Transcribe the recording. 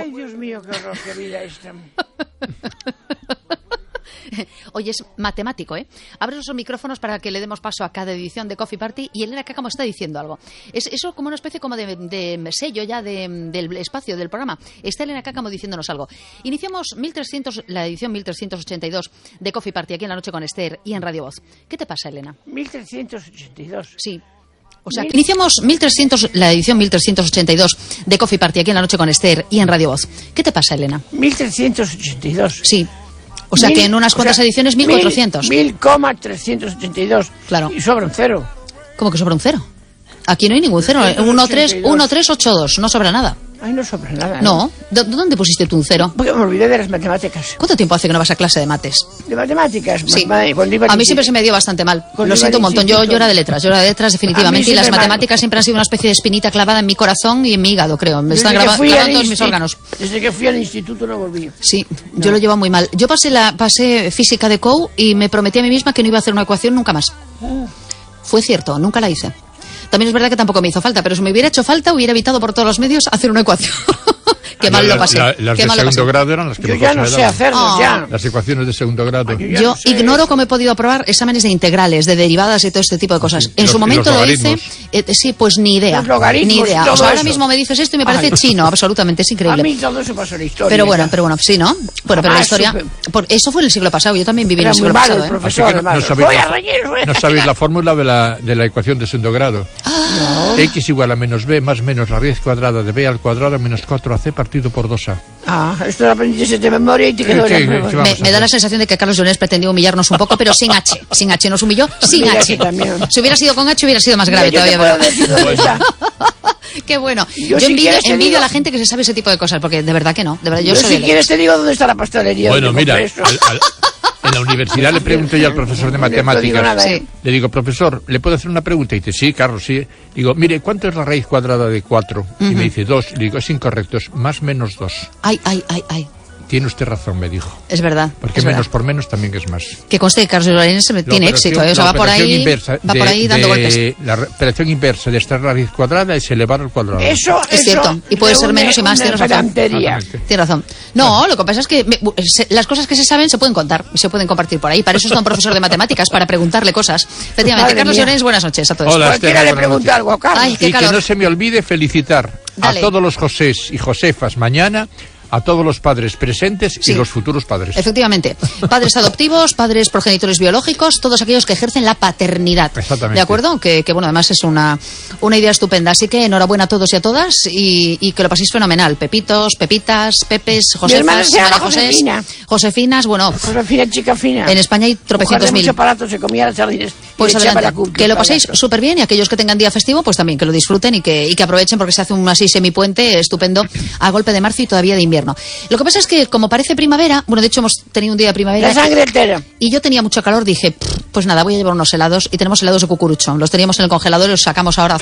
Ay, Dios mío, qué horror, qué vida esta. Oye, es matemático, ¿eh? Abre los micrófonos para que le demos paso a cada edición de Coffee Party y Elena Cáccamo está diciendo algo. Es eso como una especie como de sello ya del espacio del programa. Está Elena Cáccamo diciéndonos algo. Iniciamos la edición 1382 de Coffee Party aquí en La Noche con Esther y en Radio Voz. ¿Qué te pasa, Elena? 1382. Sí. O sea, iniciamos la edición 1382 de Coffee Party aquí en La Noche con Esther y en Radio Voz. ¿Qué te pasa, Elena? 1382. Sí. O sea, que en unas cuantas ediciones 1400. 1000,382. Claro. Y sobra un cero. ¿Cómo que sobra un cero? Aquí no hay ningún cero. 1382. No sobra nada. Ay, no sobra nada. No. ¿Dónde pusiste tú un cero? Porque me olvidé de las matemáticas. ¿Cuánto tiempo hace que no vas a clase de mates? ¿De matemáticas? Sí. A mí siempre se me dio bastante mal. Lo siento un montón. Yo era de letras. Definitivamente. Y las matemáticas siempre han sido una especie de espinita clavada en mi corazón y en mi hígado, creo. Me están grabando todos mis órganos. Desde que fui al instituto no volví. Sí, yo lo llevo muy mal. Yo pasé física de COU y me prometí a mí misma que no iba a hacer una ecuación nunca más. Fue cierto, nunca la hice. También es verdad que tampoco me hizo falta, pero si me hubiera hecho falta, hubiera evitado por todos los medios hacer una ecuación. Qué mal lo pasé. Las de segundo grado eran las que yo ya no sé hacerlo, ya. Las ecuaciones de segundo grado. Yo ignoro cómo he podido aprobar exámenes de integrales, de derivadas y todo este tipo de cosas. En su momento lo hice. Sí, sí, sí, ni idea. Los logaritmos, ni idea. todo o sea, ahora eso. mismo me dices esto y me parece chino, absolutamente, es increíble. A mí todo eso pasó en la historia. Pero bueno, sí, ¿no? Bueno, pero la historia. Eso fue en el siglo pasado, yo también viví en el siglo pasado. Profesor, no sabéis la fórmula de la ecuación de segundo grado. X igual a menos B más menos la raíz cuadrada de B al cuadrado menos 4AC partido por 2A. Esto lo aprendiste de memoria y te quedó en la prueba. Me da la sensación de que Carlos Llorens pretendió humillarnos un poco, pero sin H. Sin H, nos humilló sin H. Si hubiera sido con H hubiera sido más grave todavía. Qué bueno. Yo envidio a la gente que se sabe ese tipo de cosas, porque de verdad que no. De verdad, yo si quieres te digo dónde está la pastelería. Bueno, mira, en la universidad le pregunté yo al profesor de matemáticas. Le digo, profesor, ¿le puedo hacer una pregunta? Y dice, sí, Carlos, sí. Digo, mire, ¿cuánto es la raíz cuadrada de 4? Y me dice, 2. Le digo, es incorrecto, es más menos 2. Ay. Tiene usted razón, me dijo. Es verdad. Porque menos por menos también es más. Que conste que Carlos Llorens tiene éxito, o sea, va por ahí dando golpes. La operación inversa de esta raíz cuadrada es elevar al cuadrado. Eso es cierto. Y puede ser menos y más, tienes razón. Tienes razón. No, lo que pasa es que las cosas que se saben se pueden contar y se pueden compartir por ahí. Para eso está un profesor de matemáticas, para preguntarle cosas. Efectivamente, Carlos Llorens, buenas noches a todos. Hola, cualquiera le pregunta algo a Carlos. Ay, y que no se me olvide felicitar a todos los Josés y Josefas mañana, a todos los padres presentes y los futuros padres. Efectivamente. Padres adoptivos, padres progenitores biológicos, todos aquellos que ejercen la paternidad. Exactamente. ¿De acuerdo? Que bueno, además es una idea estupenda. Así que enhorabuena a todos y a todas y que lo paséis fenomenal. Pepitos, Pepitas, Pepes, Josefas, María Josés, Josefinas, bueno. Josefina, chica fina. En España hay tropecientos mil. Mucho aparato, se comía las sardines. Pues adelante, que lo paséis súper bien y aquellos que tengan día festivo, pues también que lo disfruten y que aprovechen porque se hace un así semipuente estupendo a golpe de marzo y todavía de invierno. Lo que pasa es que como parece primavera, bueno, de hecho hemos tenido un día de primavera. La sangre entera. Y yo tenía mucho calor, dije, pues nada, voy a llevar unos helados y tenemos helados de cucurucho. Los teníamos en el congelador y los sacamos ahora